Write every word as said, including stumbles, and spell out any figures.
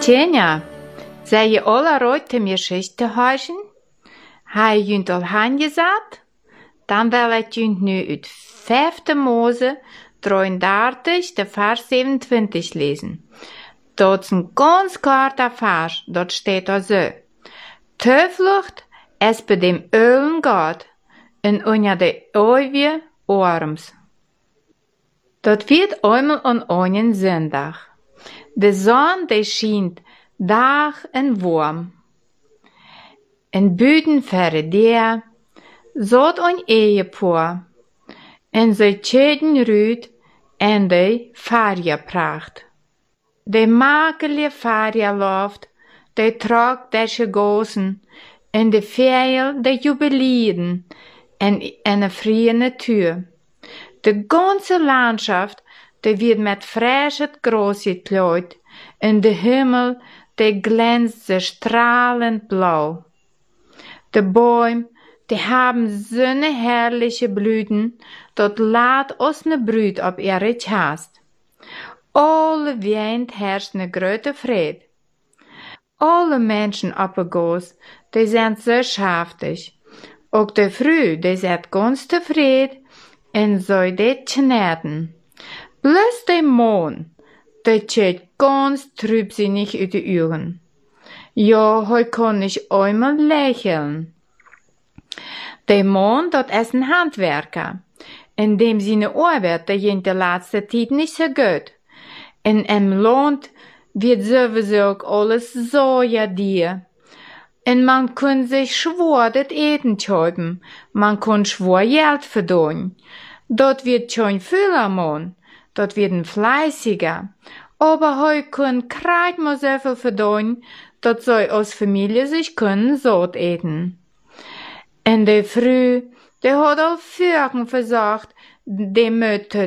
Tjenja, zei je alle rood te meer schicht te huizen? Hij junt al hangesat? Dan wil het junt nu uit vijfde Mose drieëndertig, de vers zevenentwintig lezen. Dat is een ganz korter vers, dat steht da so. Tevlucht es bei dem Ölen Gott en onder de eeuwige arms. Dat wird einmal an einen Sonntag. De zon die schijnt dag en warm. En buiten verre der zat een ehepaar. En zij tjeden ruit en de farjapracht. De makelige farjaloft, de trok deze gozen, en de veel de jubilieren, en een vrije natuur. De ganze Landschaft, die wird mit frisches Gras gekleid, en de Himmel, die glänzt so strahlend blau. De Bäume, die haben so ne herrliche Blüten, dat laat ons ne Brüd op ihre Chast. Alle Wind herrscht ne grote Fried. Alle Menschen op de Gas, die sind so schaftig. Ook de Früh, die sind ganz tevreden, en so de kneten. Bloß de Mond, der schaut ganz trübsinnig uit de Augen. Ja, hij kann nicht einmal lächeln. Der Mond, dat is een Handwerker. In dem seine Arbeit, der ging de laatste tijd nicht so gut. In em Land wird sowieso ook alles so ja dir. En man kann sich schwor das Eten kaufen. Man kann schwor Geld verdienen. Dat wird schon füller Mann. Dat wird ein fleißiger. Aber heu kann kreit mal so viel verdienen, dat soll aus Familie sich können satt eten. En de Früh, de hat al Vögen versagt, de möchte